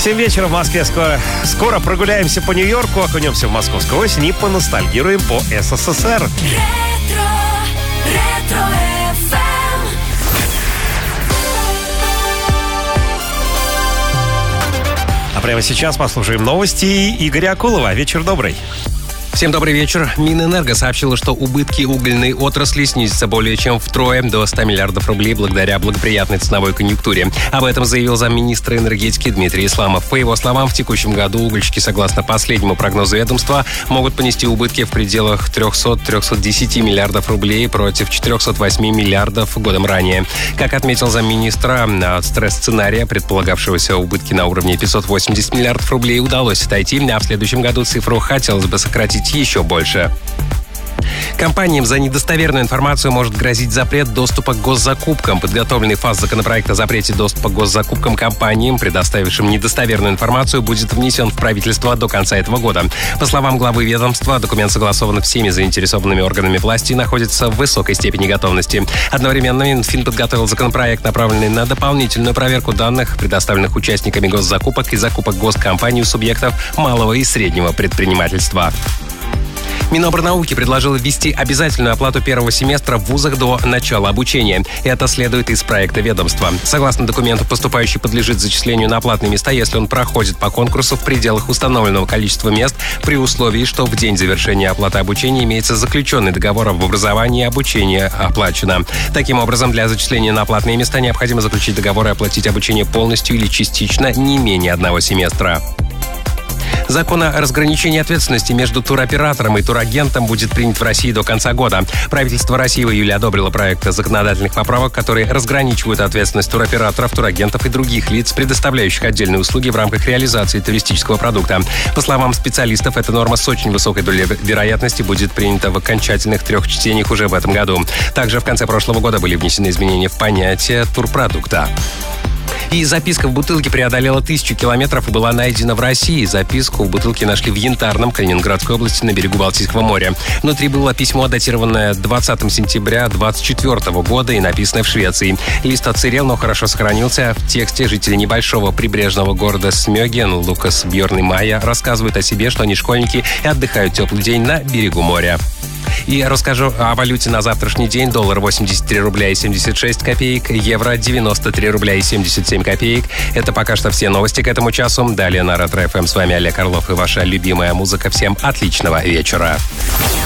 7 вечера в Москве. Скоро прогуляемся по Нью-Йорку, окунемся в московскую осень и поностальгируем по СССР. А прямо сейчас послушаем новости Игоря Акулова. Вечер добрый. Всем добрый вечер. Минэнерго сообщила, что убытки угольной отрасли снизятся более чем втрое, до 100 миллиардов рублей, благодаря благоприятной ценовой конъюнктуре. Об этом заявил замминистра энергетики Дмитрий Исламов. По его словам, в текущем году угольщики, согласно последнему прогнозу ведомства, могут понести убытки в пределах 300-310 миллиардов рублей против 408 миллиардов годом ранее. Как отметил замминистра, от стресс-сценария, предполагавшегося убытки на уровне 580 миллиардов рублей, удалось отойти, а в следующем году цифру хотелось бы сократить еще больше. Компаниям за недостоверную информацию может грозить запрет доступа к госзакупкам. Подготовленный ФАС законопроект о запрете доступа к госзакупкам компаниям, предоставившим недостоверную информацию, будет внесен в правительство до конца этого года. По словам главы ведомства, документ согласован всеми заинтересованными органами власти и находится в высокой степени готовности. Одновременно Минфин подготовил законопроект, направленный на дополнительную проверку данных, предоставленных участниками госзакупок и закупок госкомпаний у субъектов малого и среднего предпринимательства. Минобрнауки предложила ввести обязательную оплату первого семестра в вузах до начала обучения. Это следует из проекта ведомства. Согласно документу, поступающий подлежит зачислению на платные места, если он проходит по конкурсу в пределах установленного количества мест, при условии, что в день завершения оплаты обучения имеется заключенный договор об образовании и обучении оплачено. Таким образом, для зачисления на платные места необходимо заключить договор и оплатить обучение полностью или частично не менее одного семестра. Закон о разграничении ответственности между туроператором и турагентом будет принят в России до конца года. Правительство России в июле одобрило проект законодательных поправок, которые разграничивают ответственность туроператоров, турагентов и других лиц, предоставляющих отдельные услуги в рамках реализации туристического продукта. По словам специалистов, эта норма с очень высокой долей вероятности будет принята в окончательных 3 чтениях уже в этом году. Также в конце прошлого года были внесены изменения в понятие турпродукта. И записка в бутылке преодолела 1000 километров и была найдена в России. Записку в бутылке нашли в Янтарном, Калининградской области, на берегу Балтийского моря. Внутри было письмо, датированное 20 сентября 2024 года и написанное в Швеции. Лист отсырел, но хорошо сохранился. В тексте жители небольшого прибрежного города Смёген, Лукас, Бьорн и Майя, рассказывают о себе, что они школьники и отдыхают теплый день на берегу моря. И расскажу о валюте на завтрашний день. Доллар 83 рубля и 76 копеек, евро 93 рубля и 77 копеек. Это пока что все новости к этому часу. Далее на Ретро ФМ. С вами Олег Орлов и ваша любимая музыка. Всем отличного вечера.